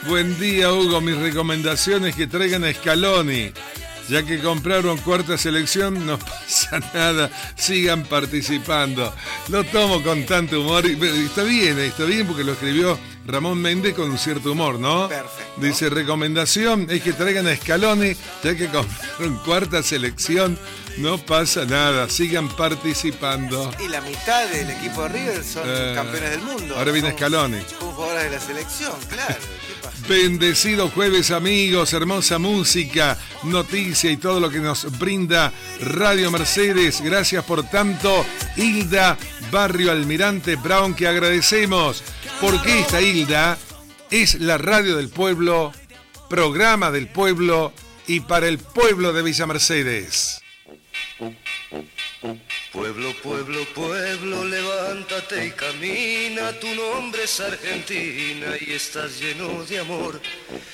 Buen día, Hugo. Mis recomendaciones que traigan a Scaloni. Ya que compraron cuarta selección, no pasa nada. Sigan participando. Lo tomo con tanto humor. Está bien porque lo escribió Ramón Méndez con un cierto humor, ¿no? Perfecto. Dice, recomendación es que traigan a Scaloni, ya que compraron cuarta selección, no pasa nada. Sigan participando. Y la mitad del equipo de River son campeones del mundo. Ahora viene Scaloni. Son jugadores de la selección, claro. ¿Qué pasa? Bendecido jueves, amigos, hermosa música, noticia y todo lo que nos brinda Radio Mercedes. Gracias por tanto, Hilda, Barrio Almirante Brown, que agradecemos, porque esta Hilda es la radio del pueblo, programa del pueblo y para el pueblo de Villa Mercedes. Pueblo, pueblo, pueblo, levántate y camina, tu nombre es Argentina y estás lleno de amor.